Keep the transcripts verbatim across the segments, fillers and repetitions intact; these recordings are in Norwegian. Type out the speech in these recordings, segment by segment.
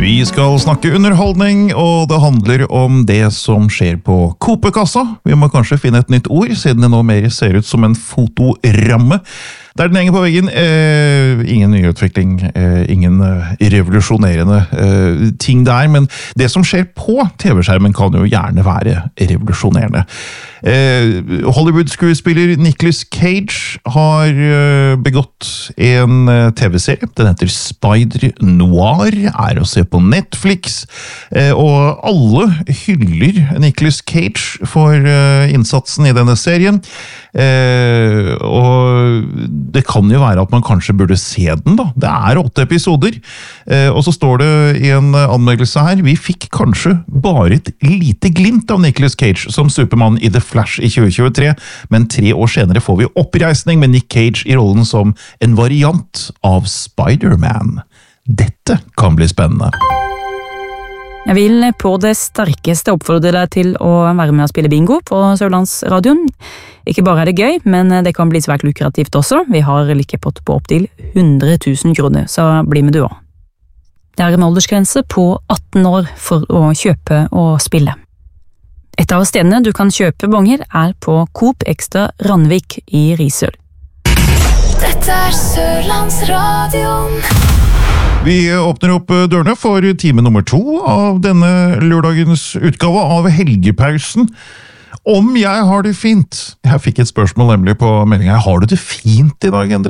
Vi skal snakke underholdning, og det handler om det som skjer på Coop-kassa. Vi må kanskje finne et nytt ord, siden det nå mer ser ut som en fotoramme. Der den henger på veggen, eh, ingen nyutvikling, eh, ingen revolusjonerende eh, ting der, men det som skjer på T V-skjermen kan jo gjerne være revolusjonerende. Eh, Hollywood-skuespiller Nicolas Cage har eh, begått en eh, T V-serie. Den heter Spider Noir, er å se på Netflix, eh, og alle hyller Nicolas Cage for eh, innsatsen i denne serien. Eh, og det kan jo være at man kanskje burde se den da. Det er åtte episoder, eh, og så står det i en anmeldelse her, vi fikk kanskje bare et lite glimt av Nicolas Cage som Superman i The Flash i tjue tjuetre, men tre år senere får vi oppreisning med Nick Cage i rollen som en variant av Spider-Man. Dette kan bli spennende. Jeg vil på det sterkeste oppfordre deg til å være med og spille bingo på Sørlandsradioen. Ikke bare er det gøy, men det kan bli svært lukrativt også. Vi har likepott på opp til hundre tusen kroner, så bli med du også. Det er en aldersgrense på atten år for å kjøpe og spille. Et av stedene du kan kjøpe bonger er på Coop Extra Randvik i Risør. Dette er Sørlandsradioen. Vi åpner opp dørene for time nummer to av denne lørdagens utgave av Helgepausen. Om jeg har det fint. Jeg fikk et spørsmål nemlig på meldingen. Har du det fint i dag, Endre?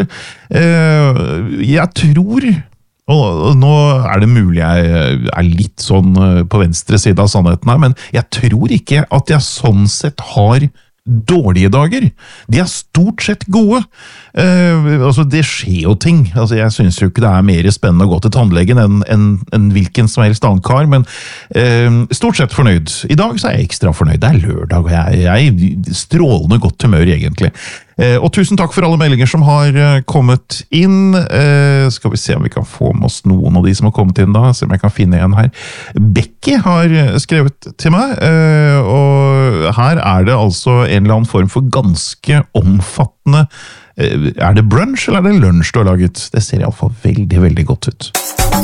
Jeg tror, og nå er det mulig jeg er litt sånn på venstre side av sannheten her, men jeg tror ikke at jeg sånn sett har dårlige dager. De er stort sett gode. Eh, altså det skjer jo ting. Altså jeg synes jo ikke det er mer spennende å gå til tannlegen enn en, en hvilken som helst annen kar, men eh, stort sett fornøyd. I dag så er jeg ekstra fornøyd. Det er lørdag, og jeg, jeg er strålende godt humør egentlig. Eh, og tusen takk for alle meldinger som har uh, kommet inn. Eh, skal vi se om vi kan få med oss noen av de som har kommet inn da. Se om jeg kan finne en her. Becky har skrevet til meg, eh, og her er det altså en eller annen form for ganske omfattende. Er det brunch eller er det lunsj du har laget? Det ser i alle fall veldig, veldig godt ut.